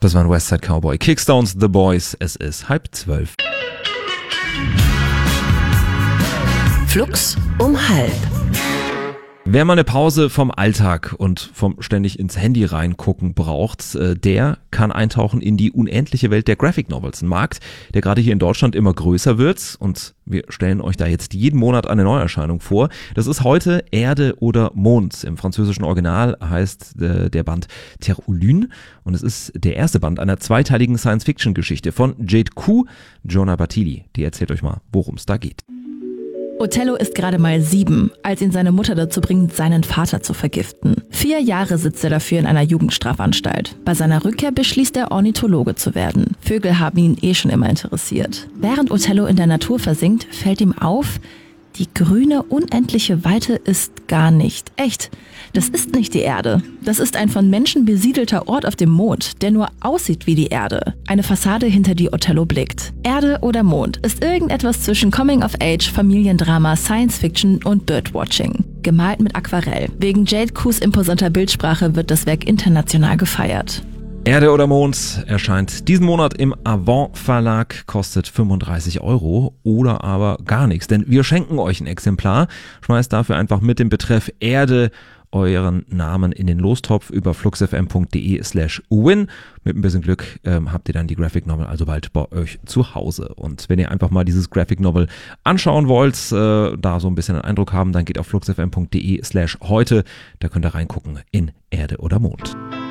Das waren Westside Cowboy, Kickstones, The Boys. Es ist 11:30. Flux um 11:30. Wer mal eine Pause vom Alltag und vom ständig ins Handy reingucken braucht, der kann eintauchen in die unendliche Welt der Graphic Novels. Ein Markt, der gerade hier in Deutschland immer größer wird, und wir stellen euch da jetzt jeden Monat eine Neuerscheinung vor. Das ist heute Erde oder Mond. Im französischen Original heißt der Band Terre ou Lune, und es ist der erste Band einer zweiteiligen Science-Fiction-Geschichte von Jade Ku. Jonah Battili, die erzählt euch mal, worum es da geht. Othello ist gerade mal 7, als ihn seine Mutter dazu bringt, seinen Vater zu vergiften. 4 Jahre sitzt er dafür in einer Jugendstrafanstalt. Bei seiner Rückkehr beschließt er, Ornithologe zu werden. Vögel haben ihn schon immer interessiert. Während Othello in der Natur versinkt, fällt ihm auf, die grüne, unendliche Weite ist gar nicht echt. Das ist nicht die Erde. Das ist ein von Menschen besiedelter Ort auf dem Mond, der nur aussieht wie die Erde. Eine Fassade, hinter die Othello blickt. Erde oder Mond ist irgendetwas zwischen Coming of Age, Familiendrama, Science Fiction und Birdwatching. Gemalt mit Aquarell. Wegen Jade Kus imposanter Bildsprache wird das Werk international gefeiert. Erde oder Mond erscheint diesen Monat im Avant Verlag, kostet 35 € oder aber gar nichts, denn wir schenken euch ein Exemplar. Schmeißt dafür einfach mit dem Betreff Erde euren Namen in den Lostopf über fluxfm.de/win. Mit ein bisschen Glück habt ihr dann die Graphic Novel also bald bei euch zu Hause. Und wenn ihr einfach mal dieses Graphic Novel anschauen wollt, da so ein bisschen einen Eindruck haben, dann geht auf fluxfm.de/heute. Da könnt ihr reingucken in Erde oder Mond.